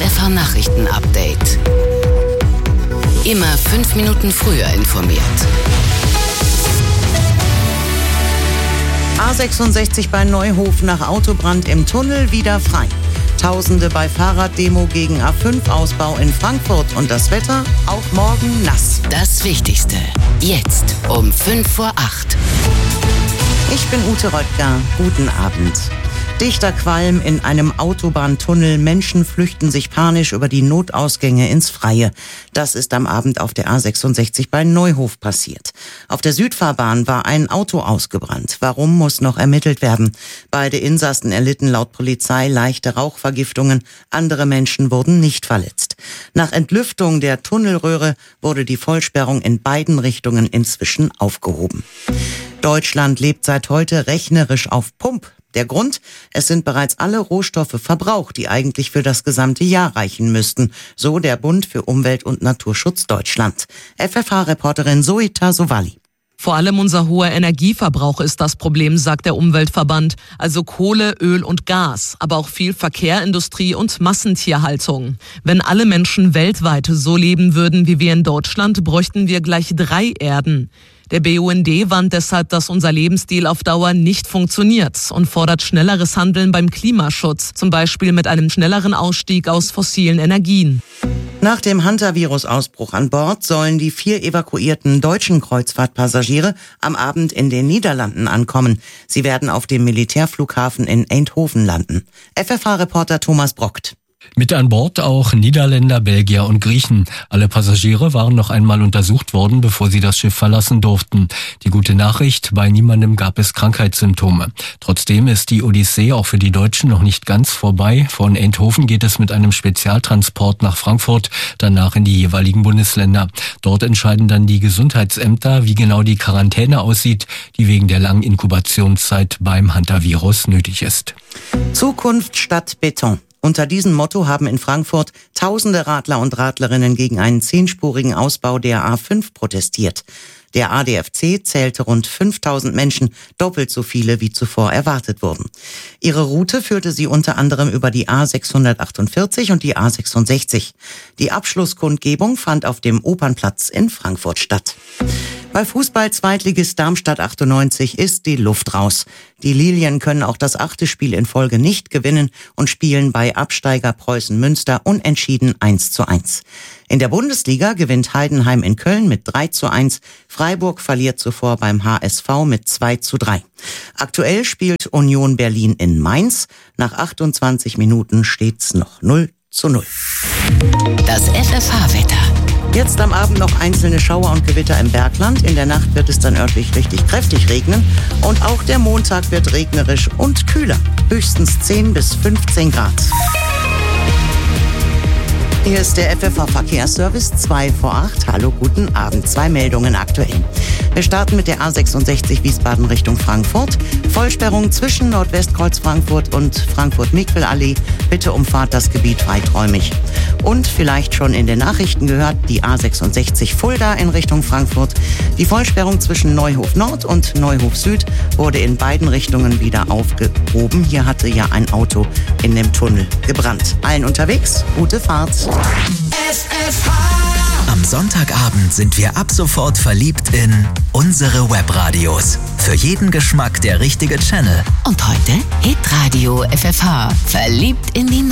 FFH-Nachrichten-Update. Immer 5 Minuten früher informiert. A66 bei Neuhof nach Autobrand im Tunnel wieder frei. Tausende bei Fahrraddemo gegen A5-Ausbau in Frankfurt und das Wetter auch morgen nass. Das Wichtigste jetzt um 7:55. Ich bin Ute Röttger. Guten Abend. Dichter Qualm in einem Autobahntunnel. Menschen flüchten sich panisch über die Notausgänge ins Freie. Das ist am Abend auf der A66 bei Neuhof passiert. Auf der Südfahrbahn war ein Auto ausgebrannt. Warum, muss noch ermittelt werden. Beide Insassen erlitten laut Polizei leichte Rauchvergiftungen. Andere Menschen wurden nicht verletzt. Nach Entlüftung der Tunnelröhre wurde die Vollsperrung in beiden Richtungen inzwischen aufgehoben. Deutschland lebt seit heute rechnerisch auf Pump. Der Grund? Es sind bereits alle Rohstoffe verbraucht, die eigentlich für das gesamte Jahr reichen müssten, so der Bund für Umwelt- und Naturschutz Deutschland. FFH-Reporterin Zoe Tasovalli. Vor allem unser hoher Energieverbrauch ist das Problem, sagt der Umweltverband. Also Kohle, Öl und Gas, aber auch viel Verkehr, Industrie und Massentierhaltung. Wenn alle Menschen weltweit so leben würden wie wir in Deutschland, bräuchten wir gleich 3 Erden. Der BUND warnt deshalb, dass unser Lebensstil auf Dauer nicht funktioniert und fordert schnelleres Handeln beim Klimaschutz, zum Beispiel mit einem schnelleren Ausstieg aus fossilen Energien. Nach dem Hantavirus-Ausbruch an Bord sollen die 4 evakuierten deutschen Kreuzfahrtpassagiere am Abend in den Niederlanden ankommen. Sie werden auf dem Militärflughafen in Eindhoven landen. FFH-Reporter Thomas Brockt. Mit an Bord auch Niederländer, Belgier und Griechen. Alle Passagiere waren noch einmal untersucht worden, bevor sie das Schiff verlassen durften. Die gute Nachricht, bei niemandem gab es Krankheitssymptome. Trotzdem ist die Odyssee auch für die Deutschen noch nicht ganz vorbei. Von Eindhoven geht es mit einem Spezialtransport nach Frankfurt, danach in die jeweiligen Bundesländer. Dort entscheiden dann die Gesundheitsämter, wie genau die Quarantäne aussieht, die wegen der langen Inkubationszeit beim Hantavirus nötig ist. Zukunft statt Beton. Unter diesem Motto haben in Frankfurt tausende Radler und Radlerinnen gegen einen 10-spurigen Ausbau der A5 protestiert. Der ADFC zählte rund 5000 Menschen, doppelt so viele wie zuvor erwartet wurden. Ihre Route führte sie unter anderem über die A648 und die A66. Die Abschlusskundgebung fand auf dem Opernplatz in Frankfurt statt. Bei Fußball-Zweitligist Darmstadt 98 ist die Luft raus. Die Lilien können auch das 8. Spiel in Folge nicht gewinnen und spielen bei Absteiger Preußen Münster unentschieden 1:1. In der Bundesliga gewinnt Heidenheim in Köln mit 3:1. Freiburg verliert zuvor beim HSV mit 2:3. Aktuell spielt Union Berlin in Mainz. Nach 28 Minuten steht's noch 0:0. Das FFH-Wetter. Jetzt am Abend noch einzelne Schauer und Gewitter im Bergland. In der Nacht wird es dann örtlich richtig kräftig regnen. Und auch der Montag wird regnerisch und kühler. Höchstens 10 bis 15 Grad. Hier ist der FFH-Verkehrsservice 7:55. Hallo, guten Abend. 2 Meldungen aktuell. Wir starten mit der A66 Wiesbaden Richtung Frankfurt. Vollsperrung zwischen Nordwestkreuz Frankfurt und Frankfurt-Mikwelallee. Bitte umfahrt das Gebiet weiträumig. Und vielleicht schon in den Nachrichten gehört, die A66 Fulda in Richtung Frankfurt. Die Vollsperrung zwischen Neuhof Nord und Neuhof Süd wurde in beiden Richtungen wieder aufgehoben. Hier hatte ja ein Auto in dem Tunnel gebrannt. Allen unterwegs, gute Fahrt. Am Sonntagabend sind wir ab sofort verliebt in unsere Webradios. Für jeden Geschmack der richtige Channel. Und heute Hitradio FFH. Verliebt in die